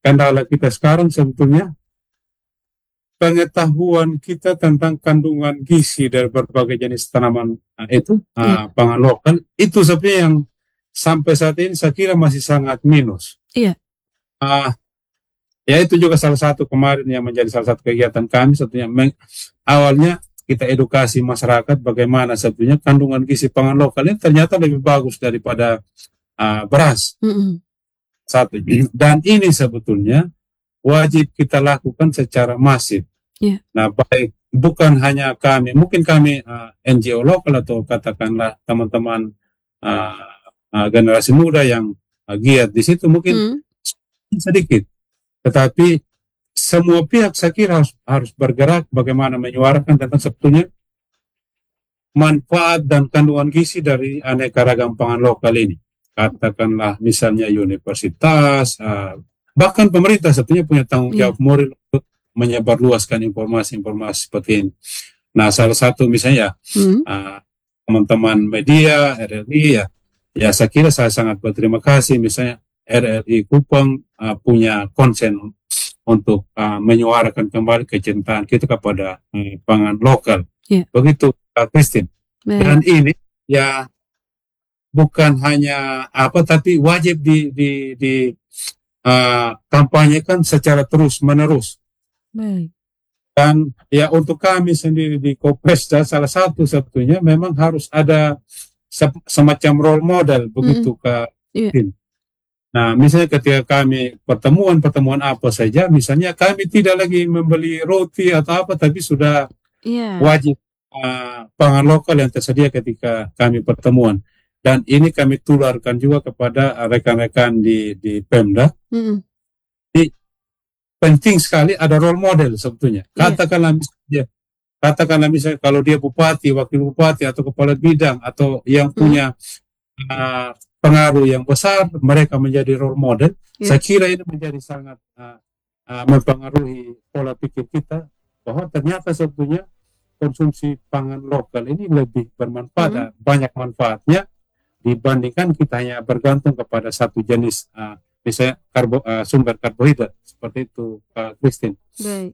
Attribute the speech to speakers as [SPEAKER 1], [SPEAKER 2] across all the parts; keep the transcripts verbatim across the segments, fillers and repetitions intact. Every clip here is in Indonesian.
[SPEAKER 1] kendala kita sekarang sebetulnya pengetahuan kita tentang kandungan gizi dari berbagai jenis tanaman uh, itu
[SPEAKER 2] Iya.
[SPEAKER 1] uh, pangan lokal itu sebenarnya yang sampai saat ini saya kira masih sangat minus.
[SPEAKER 2] Iya.
[SPEAKER 1] Uh, ya itu juga salah satu kemarin yang menjadi salah satu kegiatan kami sebetulnya. Meng- awalnya kita edukasi masyarakat bagaimana sebetulnya kandungan gizi pangan lokal ini ternyata lebih bagus daripada uh, beras.
[SPEAKER 2] Mm-mm.
[SPEAKER 1] Satu. Dan ini sebetulnya wajib kita lakukan secara masif.
[SPEAKER 2] Iya.
[SPEAKER 1] Nah, baik bukan hanya kami, mungkin kami uh, N G O lokal atau katakanlah teman-teman uh, uh, generasi muda yang uh, giat di situ mungkin
[SPEAKER 2] Mm.
[SPEAKER 1] sedikit, tetapi semua pihak saya kira harus, harus bergerak bagaimana menyuarakan tentang sebetulnya manfaat dan kandungan gizi dari aneka ragam pangan lokal ini. Katakanlah misalnya universitas, uh, bahkan pemerintah sebetulnya punya tanggung
[SPEAKER 2] Iya.
[SPEAKER 1] jawab moral untuk menyebarluaskan informasi-informasi seperti ini. Nah, salah satu misalnya
[SPEAKER 2] Mm.
[SPEAKER 1] uh, teman-teman media R L I ya, ya saya kira saya sangat berterima kasih misalnya R L I Kupang uh, punya konsen untuk uh, menyuarakan kembali kecintaan kita kepada uh, pangan lokal.
[SPEAKER 2] Iya.
[SPEAKER 1] Begitu, uh, Christine.
[SPEAKER 2] Baik.
[SPEAKER 1] Dan ini ya bukan hanya apa tapi wajib di di di uh, kampanyekan secara terus menerus.
[SPEAKER 2] Baik.
[SPEAKER 1] Dan ya untuk kami sendiri di Kopesda salah satu sebetulnya memang harus ada se- semacam role model begitu ke
[SPEAKER 2] Iya.
[SPEAKER 1] tim. Nah, misalnya ketika kami pertemuan-pertemuan apa saja, misalnya kami tidak lagi membeli roti atau apa, tapi sudah
[SPEAKER 2] Iya.
[SPEAKER 1] wajib uh, pangan lokal yang tersedia ketika kami pertemuan. Dan ini kami tularkan juga kepada uh, rekan-rekan di di Pemda.
[SPEAKER 2] Mm-mm.
[SPEAKER 1] Jadi penting sekali ada role model sebetulnya.
[SPEAKER 2] Iya.
[SPEAKER 1] Katakanlah misalnya, katakanlah misalnya kalau dia bupati, wakil bupati atau kepala bidang atau yang
[SPEAKER 2] Mm.
[SPEAKER 1] punya uh, pengaruh yang besar, mereka menjadi role model.
[SPEAKER 2] Iya.
[SPEAKER 1] Saya kira ini menjadi sangat uh, uh, mempengaruhi pola pikir kita bahwa ternyata sebetulnya konsumsi pangan lokal ini lebih bermanfaat,
[SPEAKER 2] Mm.
[SPEAKER 1] uh, banyak manfaatnya dibandingkan kita hanya bergantung kepada satu jenis uh, misalnya karbo, uh, sumber karbohidrat seperti itu, Kak Christine.
[SPEAKER 2] Baik.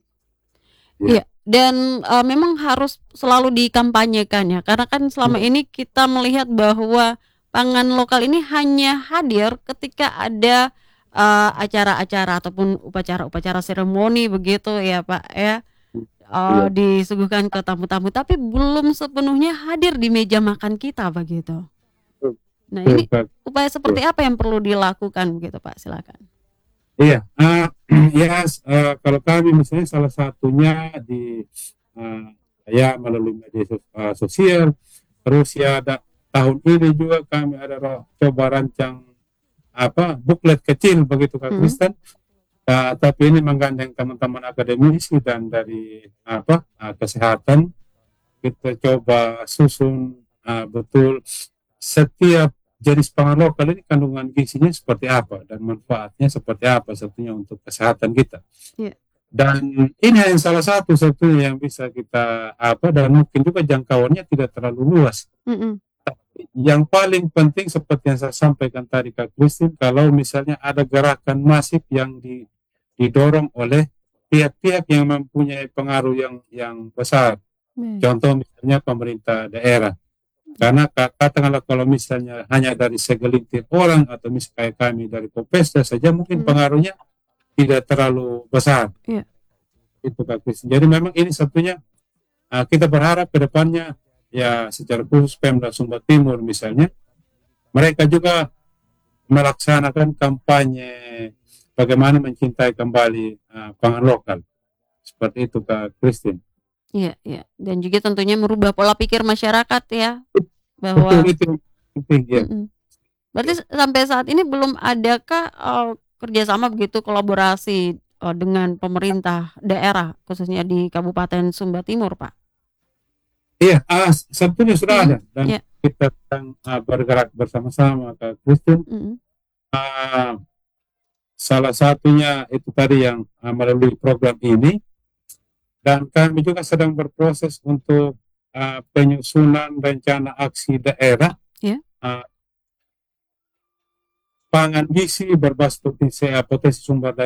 [SPEAKER 1] Ya.
[SPEAKER 2] Iya. Dan uh, memang harus selalu dikampanyekan ya, karena kan selama
[SPEAKER 1] Hmm.
[SPEAKER 2] ini kita melihat bahwa pangan lokal ini hanya hadir ketika ada uh, acara-acara ataupun upacara-upacara seremoni begitu ya Pak ya, uh,
[SPEAKER 1] Iya.
[SPEAKER 2] disuguhkan ke tamu-tamu, tapi belum sepenuhnya hadir di meja makan kita begitu.
[SPEAKER 1] Betul.
[SPEAKER 2] Nah
[SPEAKER 1] Betul,
[SPEAKER 2] ini
[SPEAKER 1] Kak.
[SPEAKER 2] upaya seperti apa yang perlu dilakukan begitu Pak? Silakan.
[SPEAKER 1] Iya, uh, ya uh, kalau kami misalnya salah satunya di uh, ya melalui media sos- uh, sosial, terus ya ada tahun ini juga kami ada ro- coba rancang apa buklet kecil begitu Kak
[SPEAKER 2] Mm.
[SPEAKER 1] Kristen. Uh, tapi ini menggandeng teman-teman akademisi dan dari apa uh, kesehatan kita coba susun uh, betul setiap jenis pangan lokal ini kandungan gizinya seperti apa dan manfaatnya seperti apa sebetulnya untuk kesehatan kita.
[SPEAKER 2] Iya.
[SPEAKER 1] Dan ini hanya salah satu sebetulnya yang bisa kita apa dan mungkin juga jangkauannya tidak terlalu luas.
[SPEAKER 2] Mm-mm.
[SPEAKER 1] Yang paling penting seperti yang saya sampaikan tadi Kak Christine, kalau misalnya ada gerakan masif yang di, didorong oleh pihak-pihak yang mempunyai pengaruh yang yang besar.
[SPEAKER 2] Baik.
[SPEAKER 1] Contoh misalnya pemerintah daerah. Karena ka- katakanlah kalau misalnya hanya dari segelintir orang atau misalnya kayak kami dari Kopesda saja mungkin
[SPEAKER 2] Mm.
[SPEAKER 1] pengaruhnya tidak terlalu besar.
[SPEAKER 2] Iya.
[SPEAKER 1] Itu Kak Christine. Jadi memang ini satunya uh, kita berharap ke depannya ya secara khusus Pemda Sumba Timur misalnya mereka juga melaksanakan kampanye bagaimana mencintai kembali uh, pangan lokal. Seperti itu Kak Christine.
[SPEAKER 2] Iya, iya. Dan juga tentunya merubah pola pikir masyarakat ya,
[SPEAKER 1] Betul,
[SPEAKER 2] bahwa
[SPEAKER 1] itu yang penting ya.
[SPEAKER 2] Mm-mm. Berarti s- sampai saat ini belum adakah uh, kerjasama begitu kolaborasi uh, dengan pemerintah daerah khususnya di Kabupaten Sumba Timur, Pak?
[SPEAKER 1] Iya, ah, sebetulnya sudah
[SPEAKER 2] Mm-mm.
[SPEAKER 1] ada dan
[SPEAKER 2] Iya.
[SPEAKER 1] kita sedang uh, bergerak bersama-sama Kak Christine.
[SPEAKER 2] Mm-mm.
[SPEAKER 1] Uh, salah satunya itu tadi yang uh, melalui program ini dan kami juga sedang berproses untuk uh, penyusunan rencana aksi daerah
[SPEAKER 2] Iya.
[SPEAKER 1] uh, pangan gizi berbasis potensi, potensi sumber daya